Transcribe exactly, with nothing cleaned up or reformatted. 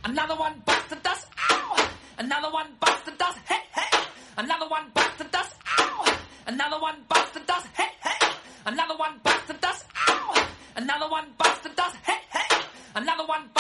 Another one bites the dust. Ow! Another one bites the dust. Hey, hey! Another one bites the dust. Ow! Another one bites the dust. Hey, hey! Another one bites the dust. Ow! Another one bites the dust. Hey, hey! Another one.